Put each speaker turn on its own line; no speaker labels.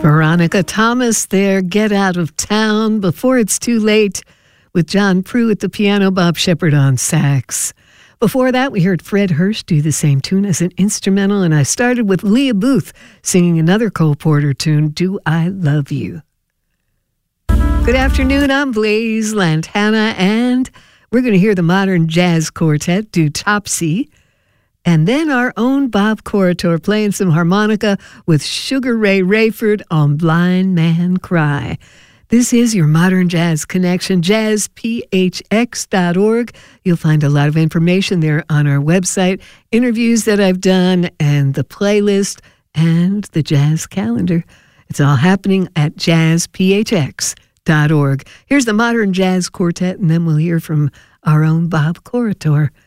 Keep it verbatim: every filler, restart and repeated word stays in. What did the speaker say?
Veronica Thomas there, Get Out of Town, Before It's Too Late, with John Prue at the piano, Bob Shepard on sax. Before that, we heard Fred Hurst do the same tune as an instrumental, and I started with Leah Booth singing another Cole Porter tune, Do I Love You? Good afternoon, I'm Blaise Lantana, and we're going to hear the Modern Jazz Quartet do Topsy, and then our own Bob Corritore playing some harmonica with Sugar Ray Rayford on Blind Man Cry. This is your Modern Jazz Connection, jazz p h x dot org. You'll find a lot of information there on our website, interviews that I've done, and the playlist, and the jazz calendar. It's all happening at jazz p h x dot org. Here's the Modern Jazz Quartet, and then we'll hear from our own Bob Corritore.